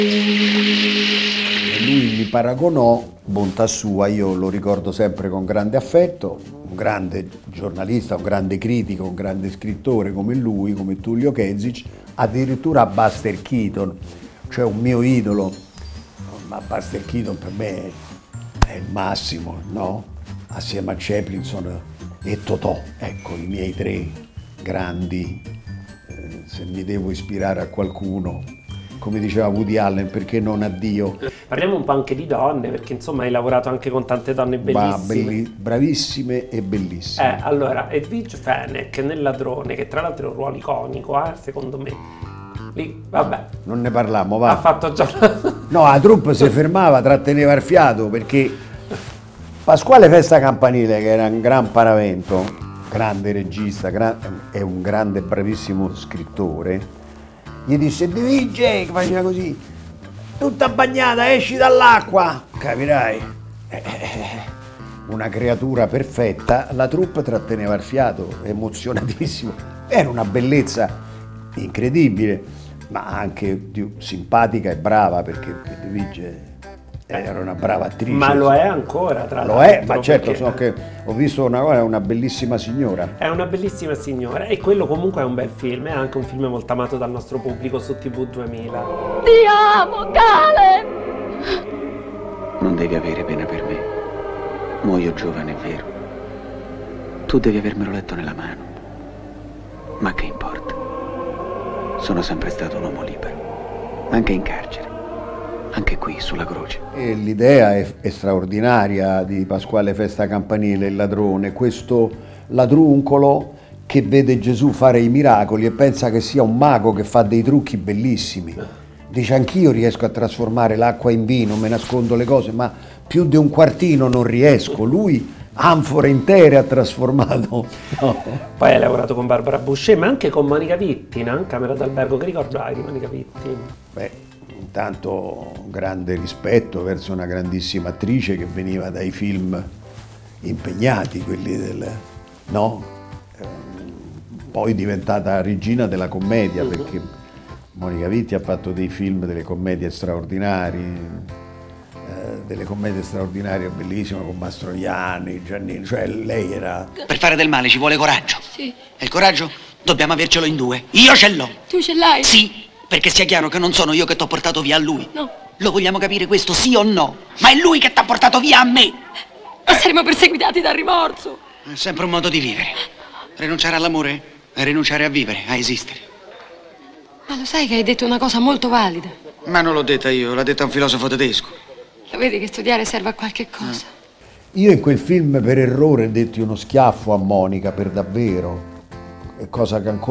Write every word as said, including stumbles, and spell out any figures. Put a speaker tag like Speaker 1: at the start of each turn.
Speaker 1: E lui mi paragonò, bontà sua, io lo ricordo sempre con grande affetto, un grande giornalista, un grande critico, un grande scrittore come lui, come Tullio Kezic, addirittura a Buster Keaton, cioè un mio idolo, ma Buster Keaton per me è il massimo, no? Assieme a Chaplin e Totò, ecco i miei tre grandi, eh, se mi devo ispirare a qualcuno, come diceva Woody Allen, perché non a Dio.
Speaker 2: Parliamo un po' anche di donne, perché insomma hai lavorato anche con tante donne bellissime.
Speaker 1: Ma belli, bravissime e bellissime.
Speaker 2: Eh, allora, Edwige Fenech nel Ladrone, che tra l'altro è un ruolo iconico, eh, secondo me. Lì, vabbè.
Speaker 1: Non ne parliamo, va.
Speaker 2: Ha fatto già...
Speaker 1: No, la troupe si fermava, tratteneva il fiato, perché Pasquale Festa Campanile, che era un gran paravento, grande regista, gran, è un grande bravissimo scrittore, gli disse: Edwige, che faceva così, tutta bagnata, esci dall'acqua, capirai. Eh, una creatura perfetta, la troupe tratteneva il fiato, emozionatissimo, era una bellezza incredibile, ma anche più simpatica e brava, perché Edwige era una brava attrice.
Speaker 2: Ma lo è ancora, tra l'altro.
Speaker 1: Lo è, ma certo,
Speaker 2: perché...
Speaker 1: so che ho visto una cosa, è una bellissima signora.
Speaker 2: È una bellissima signora, e quello comunque è un bel film, è anche un film molto amato dal nostro pubblico su T V duemila.
Speaker 3: Ti amo, Caleb!
Speaker 4: Non devi avere pena per me. Muoio giovane, è vero. Tu devi avermelo letto nella mano. Ma che importa? Sono sempre stato un uomo libero, anche in carcere. Anche qui, sulla croce.
Speaker 1: E l'idea è, è straordinaria di Pasquale Festa Campanile, il ladrone, questo ladruncolo che vede Gesù fare i miracoli e pensa che sia un mago che fa dei trucchi bellissimi. Dice: anch'io riesco a trasformare l'acqua in vino, me nascondo le cose, ma più di un quartino non riesco. Lui anfore intere ha trasformato. No.
Speaker 2: Poi hai lavorato con Barbara Boucher, ma anche con Monica Vitti, no? Camera d'albergo, che ricorderai di Monica Vitti?
Speaker 1: Beh, intanto grande rispetto verso una grandissima attrice che veniva dai film impegnati, quelli del... no? Poi diventata regina della commedia, perché Monica Vitti ha fatto dei film, delle commedie straordinarie, eh, delle commedie straordinarie bellissime con Mastroianni, Giannini, cioè lei era...
Speaker 5: Per fare del male ci vuole coraggio.
Speaker 3: Sì.
Speaker 5: E il coraggio dobbiamo avercelo in due. Io ce l'ho.
Speaker 3: Tu ce l'hai?
Speaker 5: Sì, perché sia chiaro che non sono io che t'ho portato via a lui.
Speaker 3: No.
Speaker 5: Lo vogliamo capire questo, sì o no? Ma è lui che t'ha portato via a me.
Speaker 3: E saremo perseguitati dal rimorso.
Speaker 5: È sempre un modo di vivere. Rinunciare all'amore è rinunciare a vivere, a esistere.
Speaker 3: Ma lo sai che hai detto una cosa molto valida?
Speaker 5: Ma non l'ho detta io, l'ha detta un filosofo tedesco.
Speaker 3: Lo vedi che studiare serve a qualche cosa?
Speaker 1: Io in quel film per errore detti uno schiaffo a Monica, per davvero, è cosa che ancora